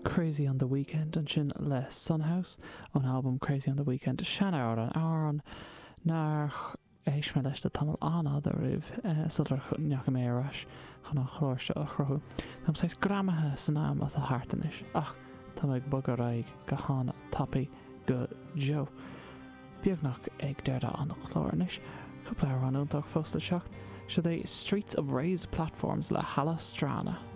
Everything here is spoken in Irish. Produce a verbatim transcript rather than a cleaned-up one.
Crazy on the Weekend an sin le Sunhouse an album Crazy on the Weekend sean áir an áran nar éis me leis de tamil anna a rih suidir neach mé ras chuna chlóirse a chruthú. Tá sais gramathe san am a hartanis ach tá ag bug raig go hána tapi go Joe. Beagnach ag deirda an chlóirnis cúpla an úntaach fósta seach. So they Streets of Raised Platforms la Hala Strana.